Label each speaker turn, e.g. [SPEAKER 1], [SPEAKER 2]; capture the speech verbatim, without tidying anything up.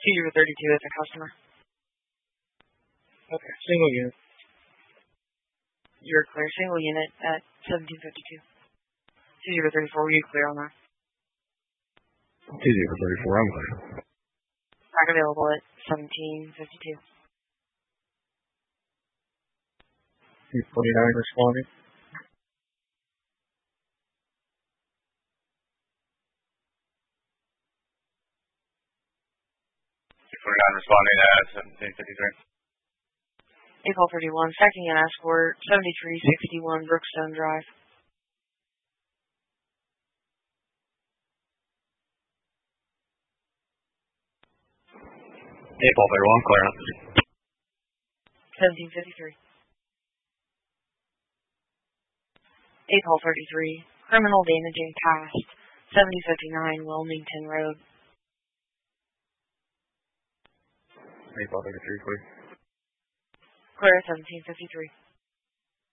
[SPEAKER 1] zero thirty-two is a customer.
[SPEAKER 2] Okay, single unit.
[SPEAKER 1] You're clear. Single unit at seventeen fifty-two. two zero three four, were you clear on that?
[SPEAKER 3] two zero three four, I'm clear.
[SPEAKER 1] Back available at seventeen fifty-two.
[SPEAKER 2] T forty-nine responding.
[SPEAKER 4] T forty-nine responding at seventeen fifty-three.
[SPEAKER 1] April thirty-one, second and escort, seventy-three sixty-one Brookstone Drive.
[SPEAKER 4] April thirty-one, clear.
[SPEAKER 1] seventeen fifty-three. April thirty-three, criminal damaging past, seventy fifty-nine Wilmington Road.
[SPEAKER 3] April thirty-three, clear.
[SPEAKER 1] Clear, seventeen fifty-three.